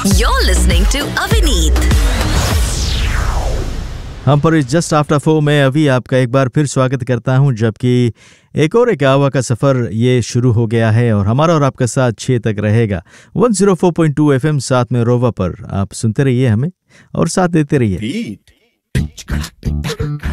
You're listening to Avineet. हम पर just after 4 में अभी आपका एक बार फिर स्वागत करता हूं, जबकि एक और एक आवा का सफ़र ये शुरू हो गया है और हमारा और आपका साथ 6 तक रहेगा। 104.2 FM साथ में रोवा पर आप सुनते रहिए हमें और साथ देते रहिए।